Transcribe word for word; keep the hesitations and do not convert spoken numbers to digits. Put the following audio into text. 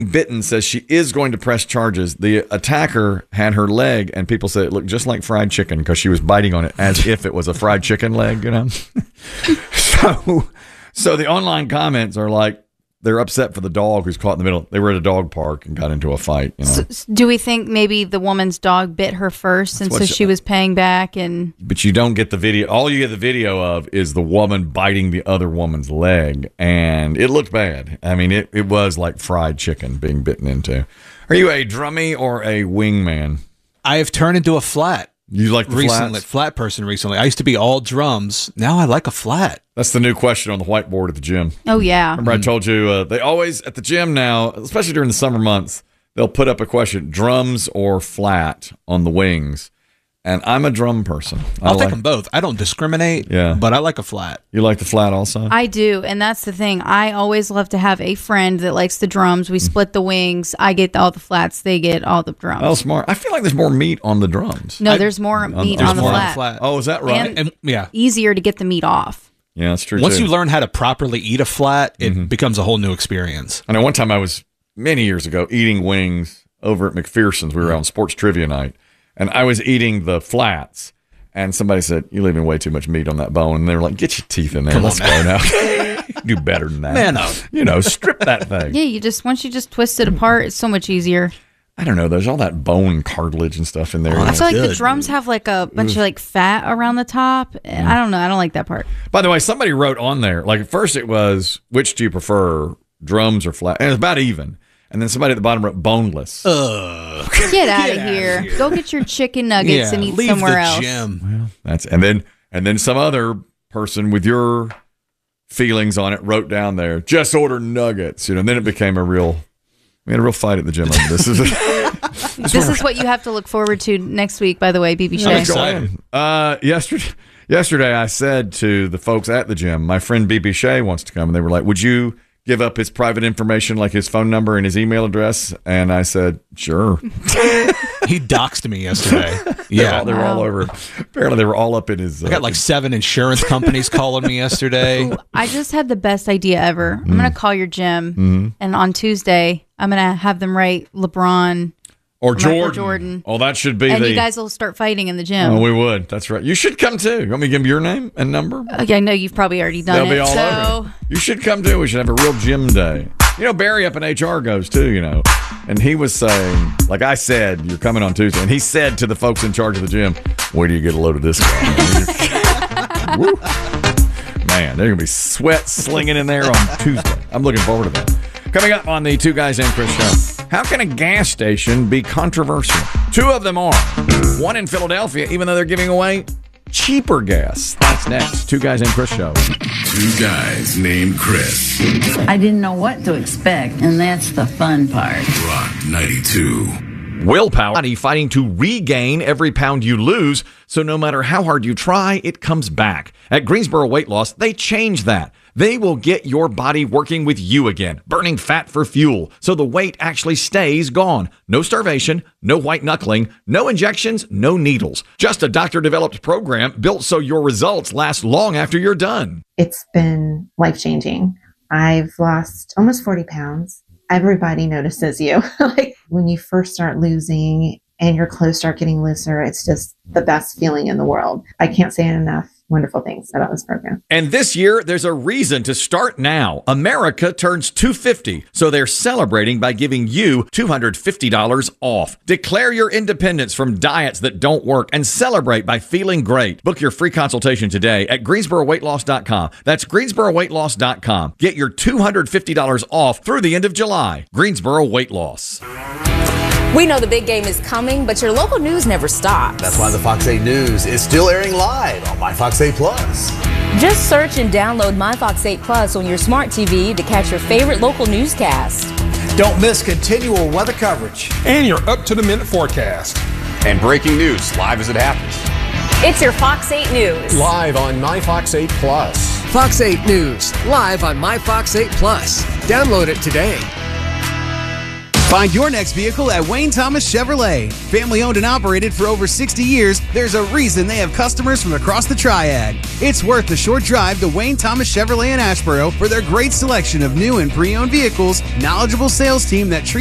bitten says she is going to press charges. The attacker had her leg, and people said it looked just like fried chicken because she was biting on it as if it was a fried chicken leg, you know? so, so the online comments are like, they're upset for the dog who's caught in the middle. They were at a dog park and got into a fight. You know? So, do we think maybe the woman's dog bit her first, That's and so she, she was paying back? And But you don't get the video. All you get the video of is the woman biting the other woman's leg, and it looked bad. I mean, it, it was like fried chicken being bitten into. Are you a drummy or a wingman? I have turned into a flat. You like the recently, flats? flat person recently. I used to be all drums. Now I like a flat. That's the new question on the whiteboard at the gym. Oh, yeah. Remember I told you, uh, they always, at the gym now, especially during the summer months, they'll put up a question, drums or flat on the wings. And I'm a drum person. I I'll like, take them both. I don't discriminate, Yeah. but I like a flat. You like the flat also? I do, and that's the thing. I always love to have a friend that likes the drums. We split the wings. I get all the flats. They get all the drums. Oh, smart. I feel like there's more meat on the drums. No, I- there's more meat There's on the more flat. on the flat. Oh, is that right? And- And, yeah. Easier to get the meat off. Yeah, that's true, Once too. you learn how to properly eat a flat, it becomes a whole new experience. I know one time I was, many years ago, eating wings over at McPherson's. We were on sports trivia night, and I was eating the flats, and somebody said, "You're leaving way too much meat on that bone." And they were like, "Get your teeth in there. Come Let's on go now. Do better than that. Man up. You know, strip that thing." Yeah, you just once you just twist it apart, it's so much easier. I don't know. There's all that bone cartilage and stuff in there. Oh, I that's feel like the good. drums have like a bunch of like fat around the top. And I don't know. I don't like that part. By the way, somebody wrote on there, like at first it was, which do you prefer, drums or flat? And it was about even. And then somebody at the bottom wrote boneless. Ugh. Get out of outta here. here. Go get your chicken nuggets Yeah, and eat leave somewhere the else. gym. That's and then and then some other person with your feelings on it wrote down there, just order nuggets. You know, and then it became a real, we had a real fight at the gym over this. Is This is what you have to look forward to next week, by the way, B B I'm Shay. excited. Uh, yesterday, yesterday I said to the folks at the gym, my friend B B Shay wants to come, and they were like, "Would you give up his private information, like his phone number and his email address?" And I said, "Sure." He doxed me yesterday. They're Yeah. all, they were all Wow. over. Apparently, they were all up in his. Uh, I got like seven insurance companies calling me yesterday. Ooh, I just had the best idea ever. Mm. I'm going to call your gym, Mm-hmm. and on Tuesday, I'm going to have them write LeBron, or Michael Jordan. Jordan. Oh, that should be and the. you guys will start fighting in the gym. Oh, we would. That's right. You should come too. You want me to give them your name and number? Okay, I know you've probably already done They'll it. be all so over. You should come too. We should have a real gym day. You know, Barry up in H R goes too, you know. And he was saying, like I said, you're coming on Tuesday. And he said to the folks in charge of the gym, where do you get a load of this guy? Woo. Man, there's going to be sweat slinging in there on Tuesday. I'm looking forward to that. Coming up on the Two Guys and Chris show. How can a gas station be controversial? Two of them are. One in Philadelphia, even though they're giving away cheaper gas. That's next. Two Guys and Chris show. Two guys named Chris. I didn't know what to expect, and that's the fun part. Rock ninety-two. Willpower, body fighting to regain every pound you lose, so no matter how hard you try, it comes back. At Greensboro Weight Loss, they change that. They will get your body working with you again, burning fat for fuel, so the weight actually stays gone. No starvation, no white knuckling, no injections, no needles. Just a doctor-developed program built so your results last long after you're done. It's been life-changing. I've lost almost forty pounds. Everybody notices you. Like when you first start losing and your clothes start getting looser, it's just the best feeling in the world. I can't say enough wonderful things about this program. And this year, there's a reason to start now. America turns two hundred fifty dollars, so they're celebrating by giving you two hundred fifty dollars off. Declare your independence from diets that don't work and celebrate by feeling great. Book your free consultation today at Greensboro Weight Loss dot com. That's Greensboro Weight Loss dot com. Get your two hundred fifty dollars off through the end of July. Greensboro Weight Loss. We know the big game is coming, but your local news never stops. That's why the Fox eight News is still airing live on My Fox eight Plus. Just search and download My Fox eight Plus on your smart T V to catch your favorite local newscast. Don't miss continual weather coverage and your up-to-the-minute forecast. And breaking news live as it happens. It's your Fox eight News. Live on My Fox eight Plus. Fox eight News, live on My Fox eight Plus. Download it today. Find your next vehicle at Wayne Thomas Chevrolet. Family owned and operated for over sixty years, there's a reason they have customers from across the Triad. It's worth the short drive to Wayne Thomas Chevrolet in Asheboro for their great selection of new and pre-owned vehicles, knowledgeable sales team that treats